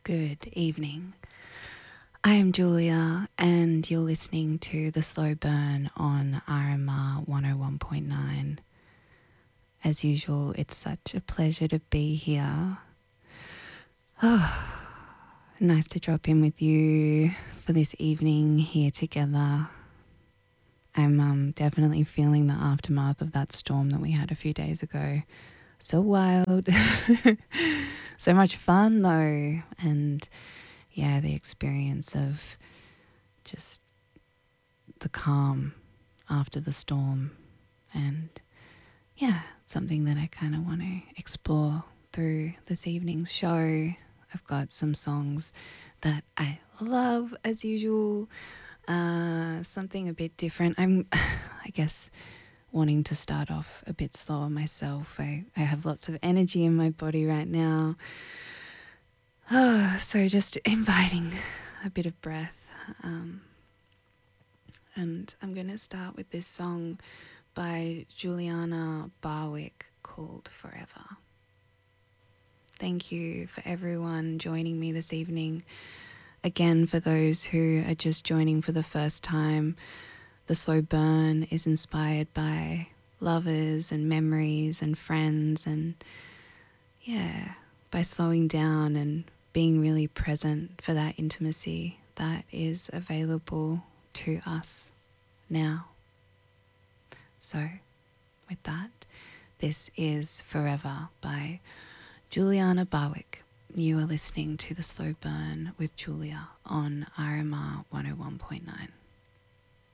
Good evening. I am Julia, and you're listening to The Slow Burn on RMR 101.9. As usual, it's such a pleasure to be here. Oh, nice to drop in with you for this evening here together. I'm definitely feeling the aftermath of that storm that we had a few days ago. So wild. So much fun though, and yeah, the experience of just the calm after the storm, and yeah, something that I kind of want to explore through this evening's show. I've got some songs that I love as usual, something a bit different. I guess, wanting to start off a bit slower myself. I have lots of energy in my body right now. So just inviting a bit of breath. And I'm going to start with this song by Juliana Barwick called Forever. Thank you for everyone joining me this evening. Again, for those who are just joining for the first time, The Slow Burn is inspired by lovers and memories and friends, and yeah, by slowing down and being really present for that intimacy that is available to us now. So with that, this is Forever by Juliana Barwick. You are listening to The Slow Burn with Julia on RMR 101.9.